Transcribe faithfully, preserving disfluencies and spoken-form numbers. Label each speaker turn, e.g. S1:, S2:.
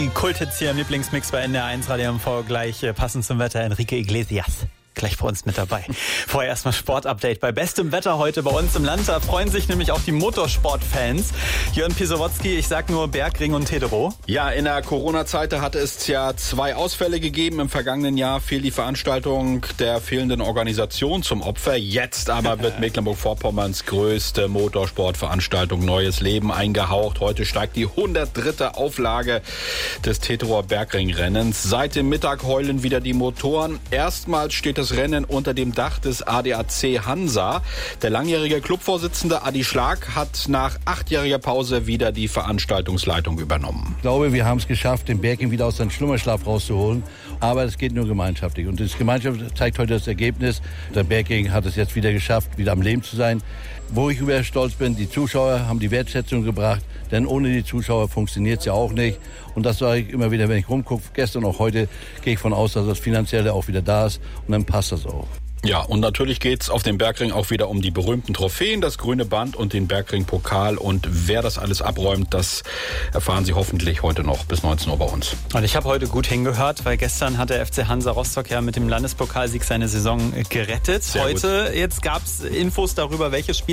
S1: Kulthits hier im Lieblingsmix bei N D R eins Radio M V. Gleich äh, passend zum Wetter Enrique Iglesias. Gleich bei uns mit dabei. Vorher erstmal Sportupdate. Bei bestem Wetter heute bei uns im Land. Da freuen sich nämlich auch die Motorsportfans. Jörn Pisowotzki, ich sag nur Bergring und Tedero.
S2: Ja, in der Corona-Zeit hatte es ja zwei Ausfälle gegeben. Im vergangenen Jahr fiel die Veranstaltung der fehlenden Organisation zum Opfer. Jetzt aber wird Mecklenburg-Vorpommerns größte Motorsportveranstaltung Neues Leben eingehaucht. Heute steigt die hundertdritte Auflage des Tederer Bergringrennens. Seit dem Mittag heulen wieder die Motoren. Erstmals steht das Rennen unter dem Dach des A D A C Hansa. Der langjährige Clubvorsitzende Adi Schlag hat nach achtjähriger Pause wieder die Veranstaltungsleitung übernommen.
S3: Ich glaube, wir haben es geschafft, den Bergring wieder aus seinem Schlummerschlaf rauszuholen. Aber es geht nur gemeinschaftlich. Und das Gemeinschaft zeigt heute das Ergebnis. Der Bergring hat es jetzt wieder geschafft, wieder am Leben zu sein. Wo ich über stolz bin, die Zuschauer haben die Wertschätzung gebracht. Denn ohne die Zuschauer funktioniert es ja auch nicht. Und das sage ich immer wieder, wenn ich rumgucke. Gestern und heute gehe ich von aus, dass das Finanzielle auch wieder da ist. Und dann passt das auch.
S2: Ja, und natürlich geht's auf dem Bergring auch wieder um die berühmten Trophäen, das grüne Band und den Bergring-Pokal. Und wer das alles abräumt, das erfahren Sie hoffentlich heute noch bis neunzehn Uhr bei uns.
S1: Und ich habe heute gut hingehört, weil gestern hat der F C Hansa Rostock ja mit dem Landespokalsieg seine Saison gerettet.
S2: Sehr
S1: heute,
S2: gut.
S1: Jetzt gab's Infos darüber, welche Spiele